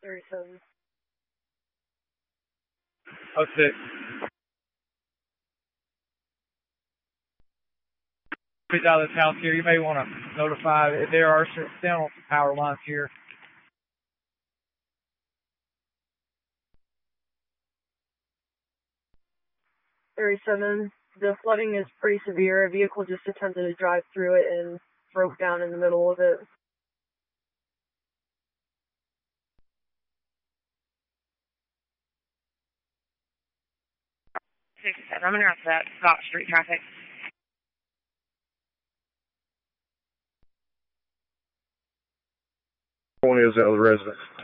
37. Oh, 06. Please out of this house here. You may want to notify if there are some power lines here. 37. The flooding is pretty severe. A vehicle just attempted to drive through it and broke down in the middle of it. I'm going to interrupt that. Stop street traffic. One is the other residents.